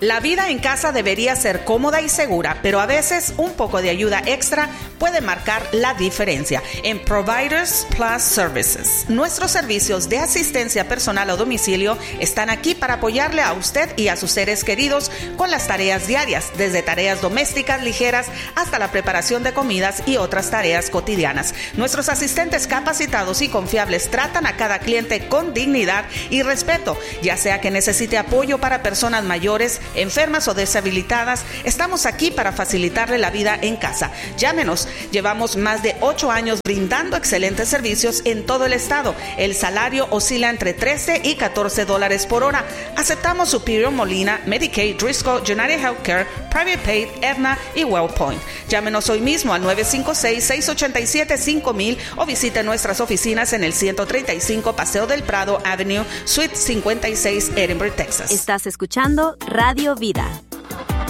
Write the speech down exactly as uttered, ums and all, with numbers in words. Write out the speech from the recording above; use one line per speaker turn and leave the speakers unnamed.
La vida en casa debería ser cómoda y segura, pero a veces un poco de ayuda extra puede marcar la diferencia. En Providers Plus Services, nuestros servicios de asistencia personal a domicilio están aquí para apoyarle a usted y a sus seres queridos con las tareas diarias, desde tareas domésticas ligeras hasta la preparación de comidas y otras tareas cotidianas. Nuestros asistentes capacitados y confiables tratan a cada cliente con dignidad y respeto, ya sea que necesite apoyo para personas mayores, enfermas o deshabilitadas. Estamos aquí para facilitarle la vida en casa. Llámenos. Llevamos más de ocho años brindando excelentes servicios en todo el estado. El salario oscila entre trece y catorce dólares por hora. Aceptamos Superior, Molina, Medicaid, Driscoll, United Healthcare, Private Paid, Aetna y WellPoint. Llámenos hoy mismo al nueve cinco seis, seis ocho siete, cinco mil o visite nuestras oficinas en el ciento treinta y cinco Paseo del Prado Avenue, Suite cincuenta y seis, Edinburgh, Texas.
Estás escuchando Radio Vida.